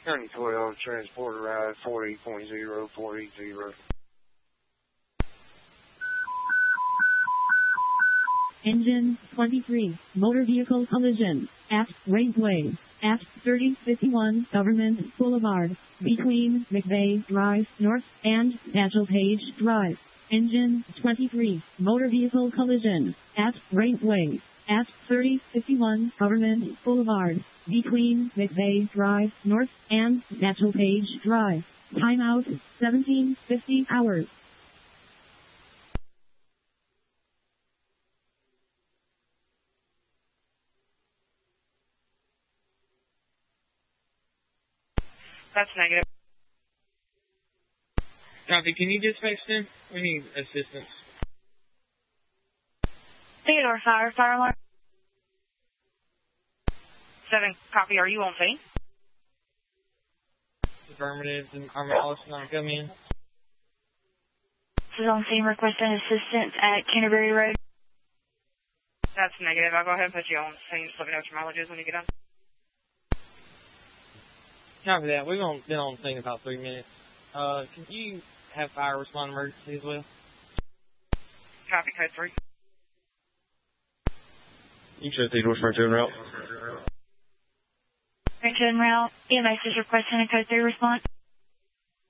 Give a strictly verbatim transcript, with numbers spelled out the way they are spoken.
County twelve, transporter ride forty point zero four eight zero. Engine twenty-three, motor vehicle collision, at Rainsway, at thirty fifty-one Government Boulevard, between McVeigh Drive North and Natural Page Drive. Engine twenty-three, motor vehicle collision, at Rainsway, at thirty fifty-one Government Boulevard, between McVeigh Drive North and Natural Page Drive. Timeout, seventeen fifty hours. That's negative. Copy. Can you dispatch them? We need assistance. Theodore Fire, fire alarm. Seven, copy. Are you on scene? Affirmative. I'm Allison. I'm coming in. This is on scene requesting assistance at Canterbury Road. That's negative. I'll go ahead and put you on scene. Just let me know what your mileage is when you get done. Copy that. We've been on scene about three minutes. Uh, can you have fire respond emergency as well? Copy, code three. You said Theodore Smart en route. Right to en route. E M S is requesting a code three response.